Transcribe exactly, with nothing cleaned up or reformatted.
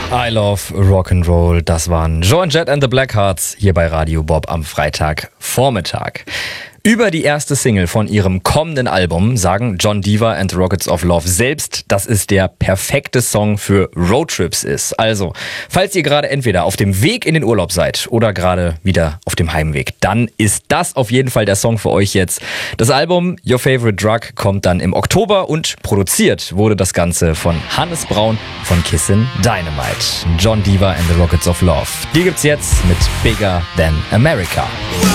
I love Rock'n'Roll. Das waren Joan Jett and the Blackhearts hier bei Radio Bob am Freitagvormittag. Über die erste Single von ihrem kommenden Album sagen Jon Diva and the Rockets of Love selbst, dass es der perfekte Song für Roadtrips ist. Also, falls ihr gerade entweder auf dem Weg in den Urlaub seid oder gerade wieder auf dem Heimweg, dann ist das auf jeden Fall der Song für euch jetzt. Das Album Your Favorite Drug kommt dann im Oktober und produziert wurde das Ganze von Hannes Braun von Kissin' Dynamite. Jon Diva and the Rockets of Love. Die gibt's jetzt mit Bigger Than America.